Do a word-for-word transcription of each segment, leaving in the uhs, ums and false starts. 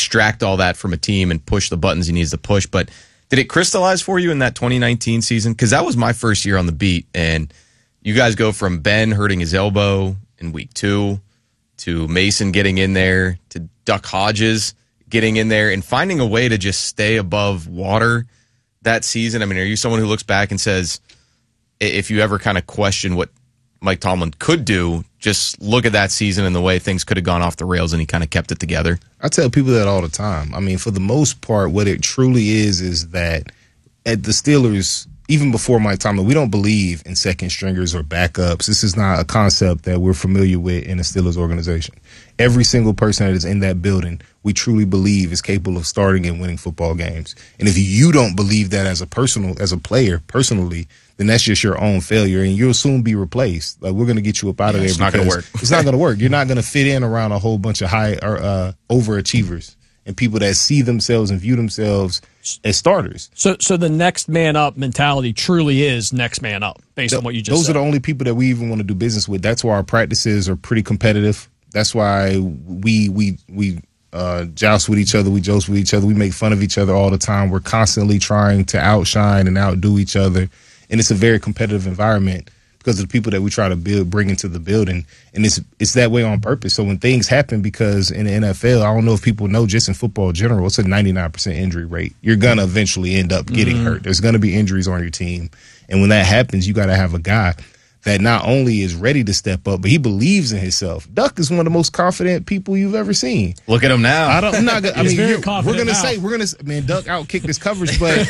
extract all that from a team and push the buttons he needs to push. But did it crystallize for you in that twenty nineteen season? Because that was my first year on the beat, and you guys go from Ben hurting his elbow in week two to Mason getting in there to Duck Hodges getting in there and finding a way to just stay above water that season. I mean, are you someone who looks back and says, if you ever kind of question what Mike Tomlin could do, just look at that season and the way things could have gone off the rails and he kind of kept it together? I tell people that all the time. I mean, for the most part, what it truly is is that at the Steelers, even before Mike Tomlin, we don't believe in second stringers or backups. This is not a concept that we're familiar with in the Steelers organization. Every single person that is in that building, we truly believe is capable of starting and winning football games. And if you don't believe that as a personal, as a player, personally, then that's just your own failure, and you'll soon be replaced. Like, we're going to get you up out of yeah, there. It's not going to work. It's not going to work. You're not going to fit in around a whole bunch of high or uh, overachievers and people that see themselves and view themselves as starters. So so the next man up mentality truly is next man up, based the, on what you just those said. Those are the only people that we even want to do business with. That's why our practices are pretty competitive. That's why we we we uh, joust with each other. We joke with each other. We make fun of each other all the time. We're constantly trying to outshine and outdo each other. And it's a very competitive environment because of the people that we try to build, bring into the building. And it's it's that way on purpose. So when things happen, because in the N F L, I don't know if people know, just in football in general, it's a ninety-nine percent injury rate. You're going to eventually end up getting mm-hmm. hurt. There's going to be injuries on your team. And when that happens, you got to have a guy that not only is ready to step up, but he believes in himself. Duck is one of the most confident people you've ever seen. Look at him now. I don't, I'm not gonna, I mean, very we're going to now. say, we're going to, man, Duck outkicked his coverage, but.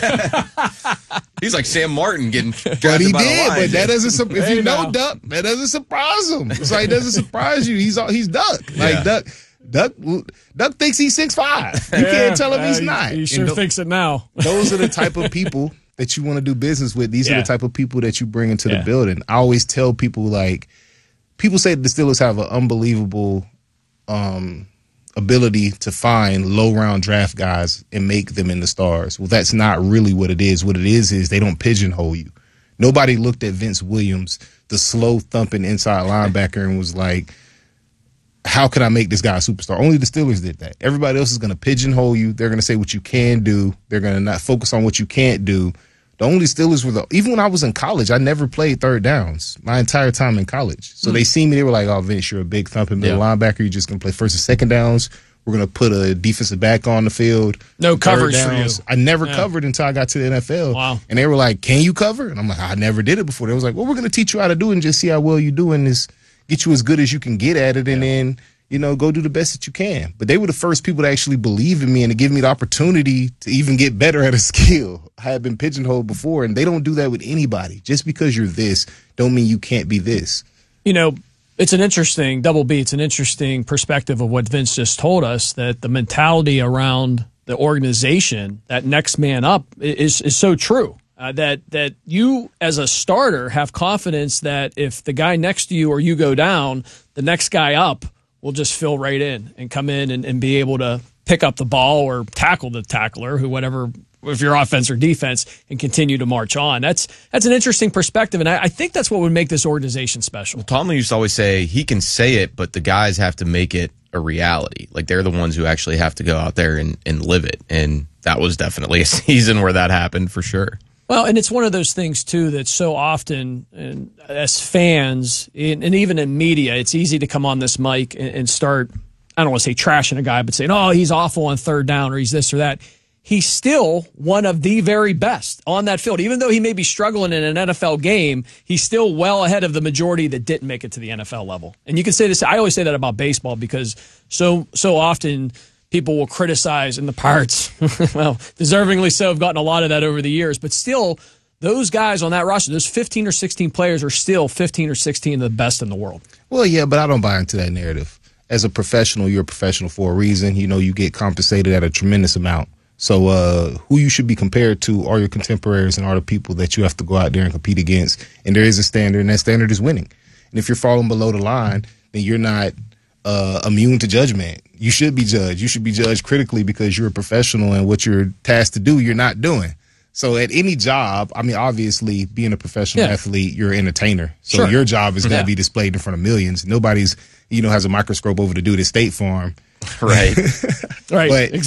He's like Sam Martin getting drafted But he by did, the Lions. but that doesn't, if Hey, you know now. Duck, that doesn't surprise him. It's like, it doesn't surprise you. He's all, he's Duck. Like, Yeah. Duck. Duck Duck thinks he's six five. You Yeah, can't tell him he's uh, not. He, he sure And th- thinks it now. those are the type of people that you want to do business with. These Yeah. are the type of people that you bring into Yeah. the building. I always tell people, like, people say the Steelers have an unbelievable um, ability to find low-round draft guys and make them into stars. Well, that's not really what it is. What it is is they don't pigeonhole you. Nobody looked at Vince Williams, the slow-thumping inside linebacker, and was like, how can I make this guy a superstar? Only the Steelers did that. Everybody else is going to pigeonhole you. They're going to say what you can do. They're going to not focus on what you can't do. The only Steelers were the, even when I was in college, I never played third downs my entire time in college. So mm. they see me, they were like, oh, Vince, you're a big thumping middle yeah. linebacker. You're just going to play first and second downs. We're going to put a defensive back on the field. No coverage for you. I never yeah. covered until I got to the N F L. Wow. And they were like, can you cover? And I'm like, I never did it before. They was like, well, we're going to teach you how to do it and just see how well you do and this, get you as good as you can get at it. And yeah. then, you know, go do the best that you can. But they were the first people to actually believe in me and to give me the opportunity to even get better at a skill. I had been pigeonholed before, and they don't do that with anybody. Just because you're this don't mean you can't be this. You know, it's an interesting, Double B, it's an interesting perspective of what Vince just told us, that the mentality around the organization, that next man up, is is so true. Uh, that that you as a starter have confidence that if the guy next to you or you go down, the next guy up will just fill right in and come in and, and be able to pick up the ball or tackle the tackler, who whatever, if you're offense or defense, and continue to march on. That's that's an interesting perspective, and I, I think that's what would make this organization special. Well, Tomlin used to always say he can say it, but the guys have to make it a reality. Like, they're the ones who actually have to go out there and, and live it, and that was definitely a season where that happened for sure. Well, and it's one of those things, too, that so often, and as fans, and even in media, it's easy to come on this mic and, and start, I don't want to say trashing a guy, but saying, oh, he's awful on third down, or he's this or that. He's still one of the very best on that field. Even though he may be struggling in an N F L game, he's still well ahead of the majority that didn't make it to the N F L level. And you can say this, I always say that about baseball, because so so often people will criticize, and the Pirates, well, deservingly so, have gotten a lot of that over the years. But still, those guys on that roster, those fifteen or sixteen players, are still fifteen or sixteen of the best in the world. Well, yeah, but I don't buy into that narrative. As a professional, you're a professional for a reason. You know, you get compensated at a tremendous amount. So uh, who you should be compared to are your contemporaries and are the people that you have to go out there and compete against. And there is a standard, and that standard is winning. And if you're falling below the line, then you're not uh, immune to judgment. You should be judged. You should be judged critically because you're a professional, and what you're tasked to do, you're not doing. So at any job, I mean, obviously, being a professional yeah. athlete, you're an entertainer. So sure. your job is going to yeah. be displayed in front of millions. Nobody's, you know, has a microscope over the dude at State Farm. Right. right. But exactly.